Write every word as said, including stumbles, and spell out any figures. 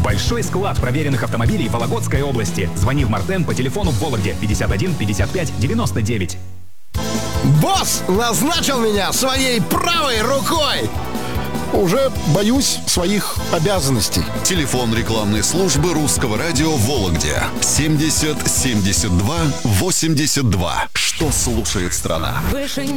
Большой склад проверенных автомобилей в Вологодской области. Звони в Мартен по телефону в Вологде пятьдесят один пятьдесят пять девяносто девять. Босс назначил меня своей правой рукой. Уже боюсь своих обязанностей. Телефон рекламной службы Русского радио в Вологде семьдесят семьдесят два восемьдесят два. Что слушает страна? Выше